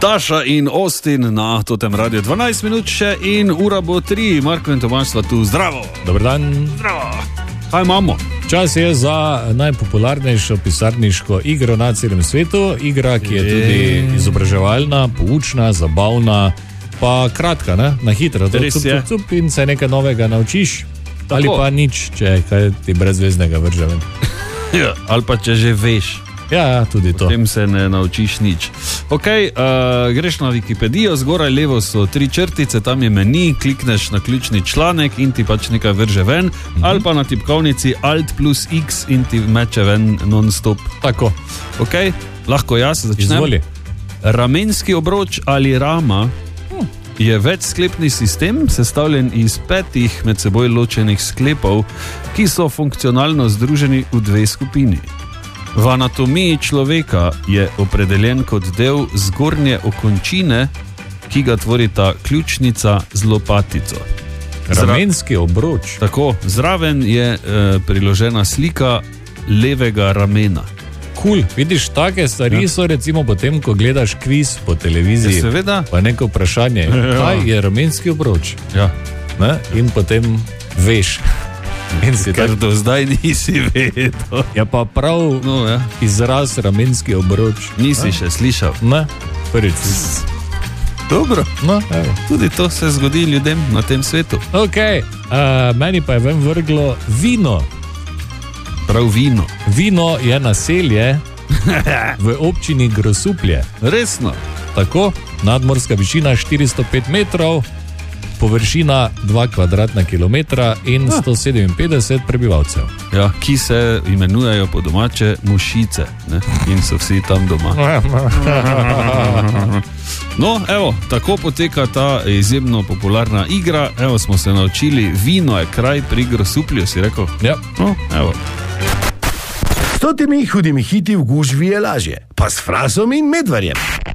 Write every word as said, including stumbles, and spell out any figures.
Taša in Austin na Totem Radio dvanajst minut še in ura bo tri. Marko in Tomaž sva tu. Zdravo. Dobar dan. Zdravo. Kaj imamo? Čas je za najpopularnejšo pisarniško igro na celem svetu. Igra, ki je tudi izobraževalna, poučna, zabavna, pa kratka, ne? Na hitro. Res je. Cup, cup, cup in se nekaj novega naučiš. Tako. Ali pa nič, če kaj ti brezveznega vrže ven. Ja, ali pa če že veš. Ja, tudi to. Potem se ne naučiš nič. Ok, uh, greš na Wikipedijo, zgoraj levo so tri črtice, tam je meni, klikneš na ključni članek in ti pač nekaj vrže ven, mm-hmm. ali pa na tipkovnici Alt plus X in ti meče ven non-stop. Tako. Ok, lahko jaz začnem. Izvoli. Ramenski obroč ali rama hm. je večsklepni sistem, sestavljen iz petih med seboj ločenih sklepov, ki so funkcionalno združeni v dve skupini. V anatomiji človeka je opredeljen kot del zgornje okončine, ki ga tvorita ključnica z lopatico. Ramenski obroč. Tako, zraven je e, priložena slika levega ramena. Cool. Vidiš, take stvari ja. so recimo potem, ko gledaš kviz po televiziji, ja, seveda. Pa neko vprašanje, ja. kaj je ramenski obroč? Ja. Ne? In potem veš. Ker do zdaj nisi vedel. Ja, pa prav no, ja. izraz ramenski obroč. Nisi ja? še slišal. Ne, prvič. Dobro, no, evo. Tudi to se zgodi ljudem na tem svetu. Ok, uh, meni pa je ven vrglo vino. Prav vino. Vino je naselje v občini Grosuplje. Resno? Tako, nadmorska višina štiristo pet metrov, površina dva kvadratna kilometra in sto sedeminpetdeset prebivalcev. Ja, ki se imenujejo po domače Mušice, ne? In so vsi tam doma. No, evo, tako poteka ta izjemno popularna igra. Evo, smo se naučili, vino je kraj pri Grosuplju, si rekel? Ja. No, evo. S totimi hudimi hiti v gužvi je lažje, pa s Frasom in Medvarjem.